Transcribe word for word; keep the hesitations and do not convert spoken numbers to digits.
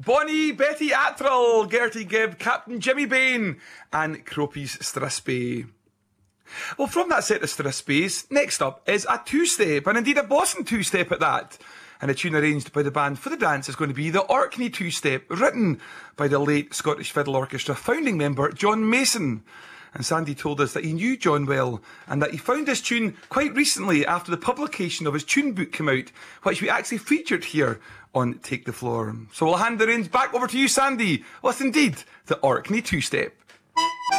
Bonnie, Betty Attrell, Gertie Gibb, Captain Jimmy Bain, and Cropies Strathspey. Well, from that set of Strathspeys, next up is a two-step, and indeed a bossing two-step at that. And a tune arranged by the band for the dance is going to be the Orkney Two-Step, written by the late Scottish Fiddle Orchestra founding member John Mason. And Sandy told us that he knew John well, and that he found this tune quite recently after the publication of his tune book came out, which we actually featured here on Take the Floor. So we'll hand the reins back over to you, Sandy. Well, it's indeed the Orkney Two-Step.